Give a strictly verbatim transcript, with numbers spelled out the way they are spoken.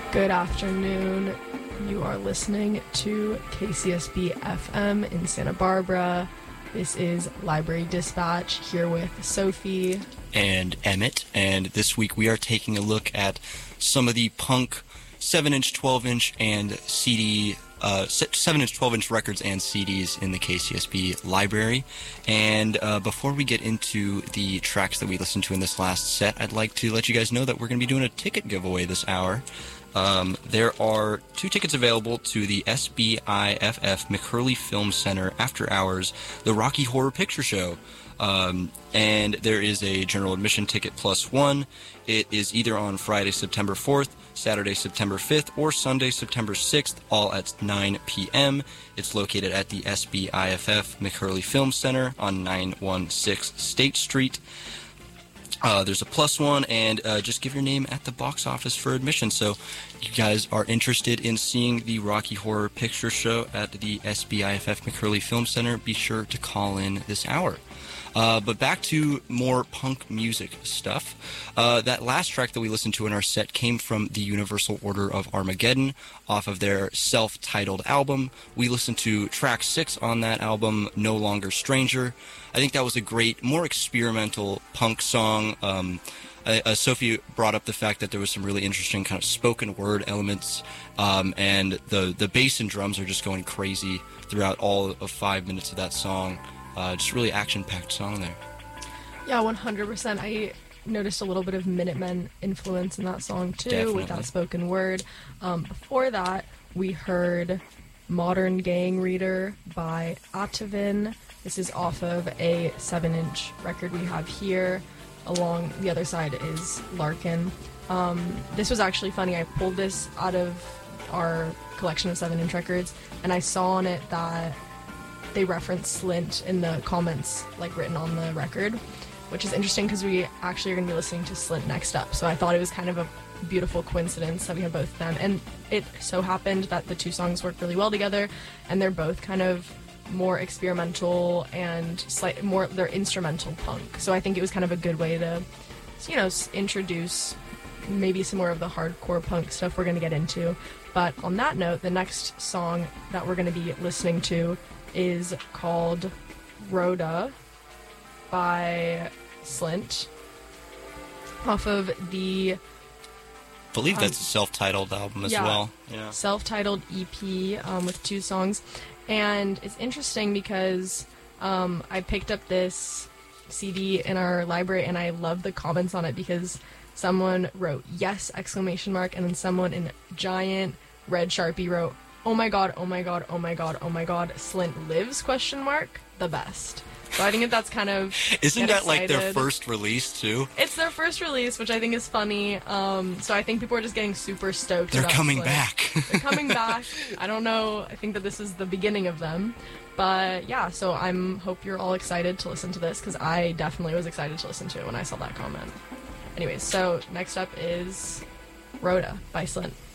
Good afternoon. You are listening to K C S B F M in Santa Barbara. This is Library Dispatch here with Sophie and Emmett, and this week we are taking a look at some of the punk seven inch, twelve inch, and C D, uh, seven inch, twelve inch records and C Ds in the K C S B library. And uh, before we get into the tracks that we listened to in this last set, I'd like to let you guys know that we're going to be doing a ticket giveaway this hour. Um, there are two tickets available to the S B I F F McHurley Film Center After Hours, the Rocky Horror Picture Show. Um, and there is a general admission ticket plus one. It is either on Friday, September fourth, Saturday, September fifth, or Sunday, September sixth, all at nine p.m. It's located at the S B I F F McHurley Film Center on nine one six State Street. Uh, there's a plus one, and uh, just give your name at the box office for admission. So you guys are interested in seeing the Rocky Horror Picture Show at the S B I F F McHurley Film Center, be sure to call in this hour. Uh, but back to more punk music stuff. Uh, that last track that we listened to in our set came from the Universal Order of Armageddon off of their self-titled album. We listened to track six on that album, No Longer Stranger. I think that was a great, more experimental punk song. Um, uh, Sophie brought up the fact that there was some really interesting kind of spoken word elements, um, and the, the bass and drums are just going crazy throughout all of five minutes of that song. Uh, just really action-packed song there. Yeah, one hundred percent. I noticed a little bit of Minutemen influence in that song, too, Definitely. With that spoken word. Um, before that, we heard Modern Gang Reader by Atavin. This is off of a seven inch record we have here. Along the other side is Larkin. Um, this was actually funny. I pulled this out of our collection of seven inch records, and I saw on it that they reference Slint in the comments, like, written on the record, which is interesting because we actually are going to be listening to Slint next up. So I thought it was kind of a beautiful coincidence that we have both of them. And it so happened that the two songs work really well together, and they're both kind of more experimental and slight more, they're instrumental punk. So I think it was kind of a good way to, you know, introduce maybe some more of the hardcore punk stuff we're going to get into. But on that note, the next song that we're going to be listening to is called Rhoda by Slint, off of the I believe um, that's a self-titled album as yeah, well. Yeah. self-titled E P um, with two songs. And it's interesting because um, I picked up this C D in our library, and I love the comments on it because someone wrote yes exclamation mark, and then someone in giant red Sharpie wrote, oh my god, oh my god, oh my god, oh my god, Slint lives, question mark, the best. So I think that that's kind of Isn't that excited. like their first release too? It's their first release, which I think is funny. Um, so I think people are just getting super stoked. They're about coming Slint. back. They're coming back. I don't know. I think that this is the beginning of them. But yeah, so I'm hope you're all excited to listen to this, because I definitely was excited to listen to it when I saw that comment. Anyways, so next up is Rhoda by Slint.